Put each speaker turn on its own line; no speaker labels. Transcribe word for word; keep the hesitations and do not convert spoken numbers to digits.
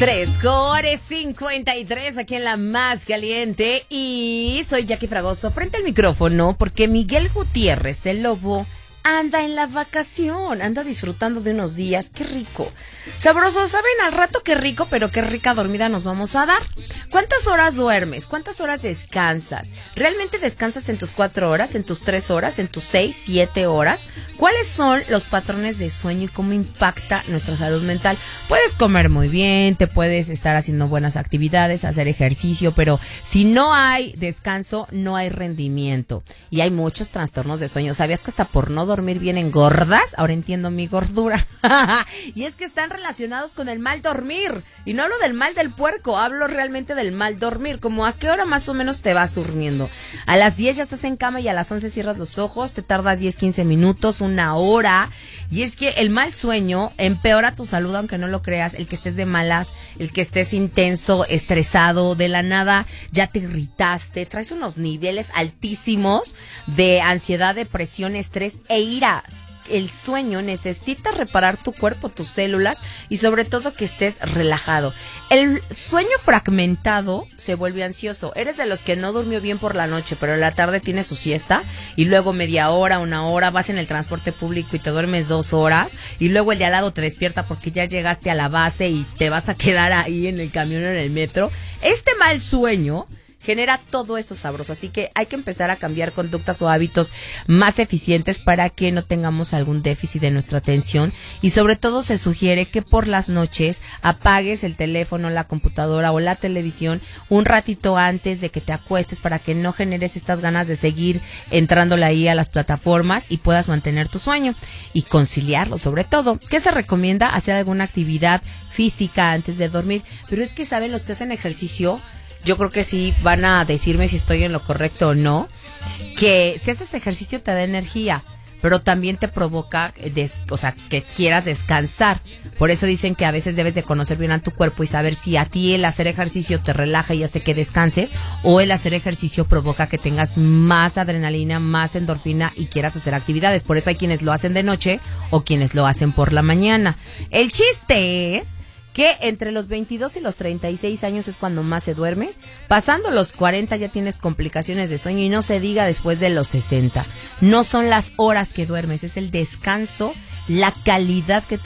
Tres Core cincuenta y tres aquí en la más caliente y soy Jackie Fragoso frente al micrófono porque Miguel Gutiérrez, el lobo, anda en la vacación, anda disfrutando de unos días. Qué rico, sabroso, saben al rato qué rico, pero qué rica dormida nos vamos a dar. ¿Cuántas horas duermes? ¿Cuántas horas descansas? ¿Realmente descansas en tus cuatro horas, en tus tres horas, en tus seis, siete horas? ¿Cuáles son los patrones de sueño y cómo impacta nuestra salud mental? Puedes comer muy bien, te puedes estar haciendo buenas actividades, hacer ejercicio, pero si no hay descanso, no hay rendimiento. Y hay muchos trastornos de sueño. ¿Sabías que hasta por no dormir bien engordas? Ahora entiendo mi gordura. Y es que están relacionados con el mal dormir. Y no hablo del mal del puerco, hablo realmente del mal dormir. Como a qué hora más o menos te vas durmiendo. A las diez ya estás en cama y a las once cierras los ojos, te tardas diez, quince minutos, una hora. Y es que el mal sueño empeora tu salud, aunque no lo creas. El que estés de malas, el que estés intenso, estresado, de la nada ya te irritaste, traes unos niveles altísimos de ansiedad, depresión, estrés e ira. El sueño necesita reparar tu cuerpo, tus células y sobre todo que estés relajado. El sueño fragmentado se vuelve ansioso. Eres de los que no durmió bien por la noche, pero en la tarde tienes su siesta y luego media hora, una hora, vas en el transporte público y te duermes dos horas y luego el de al lado te despierta porque ya llegaste a la base y te vas a quedar ahí en el camión o en el metro. Este mal sueño genera todo eso sabroso, así que hay que empezar a cambiar conductas o hábitos más eficientes para que no tengamos algún déficit de nuestra atención y sobre todo se sugiere que por las noches apagues el teléfono, la computadora o la televisión un ratito antes de que te acuestes para que no generes estas ganas de seguir entrándole ahí a las plataformas y puedas mantener tu sueño y conciliarlo sobre todo. ¿Qué se recomienda? Hacer alguna actividad física antes de dormir, pero es que saben los que hacen ejercicio, yo creo que sí van a decirme si estoy en lo correcto o no, que si haces ejercicio te da energía, pero también te provoca, des, o sea, que quieras descansar. Por eso dicen que a veces debes de conocer bien a tu cuerpo y saber si a ti el hacer ejercicio te relaja y hace que descanses, o el hacer ejercicio provoca que tengas más adrenalina, más endorfina y quieras hacer actividades. Por eso hay quienes lo hacen de noche o quienes lo hacen por la mañana. El chiste es que entre los veintidós y los treinta y seis años es cuando más se duerme. Pasando los cuarenta ya tienes complicaciones de sueño y no se diga después de los sesenta. No son las horas que duermes, es el descanso, la calidad que